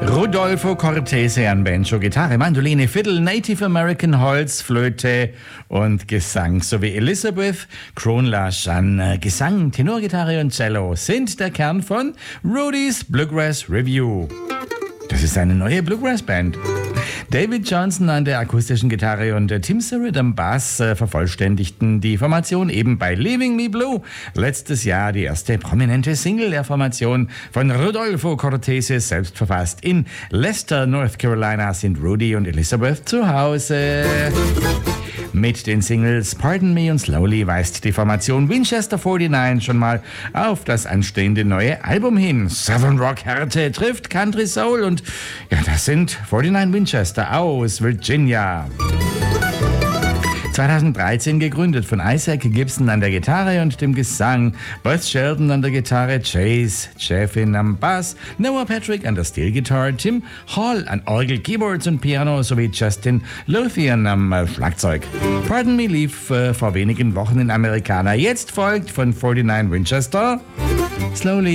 Rodolfo Cortese an Banjo, Gitarre, Mandoline, Fiddle, Native American Holz, Flöte und Gesang sowie Elizabeth Kronlash an Gesang, Tenorgitarre und Cello sind der Kern von Rudy's Bluegrass Review. Das ist eine neue Bluegrass-Band. David Johnson an der akustischen Gitarre und Tim Surratt am Bass vervollständigten die Formation eben bei Leaving Me Blue. Letztes Jahr die erste prominente Single der Formation von Rodolfo Cortese, selbst verfasst. In Leicester, North Carolina sind Rudy und Elizabeth zu Hause. Mit den Singles Pardon Me und Slowly weist die Formation Winchester 49 schon mal auf das anstehende neue Album hin. Southern Rock Härte trifft Country Soul und ja, das sind 49 Winchester aus Virginia. 2013 gegründet von Isaac Gibson an der Gitarre und dem Gesang, Buzz Sheldon an der Gitarre, Chase Chaffin am Bass, Noah Patrick an der Steelgitarre, Tim Hall an Orgel, Keyboards und Piano sowie Justin Lothian am Schlagzeug. Pardon Me lief vor wenigen Wochen in Americana. Jetzt folgt von 49 Winchester Slowly.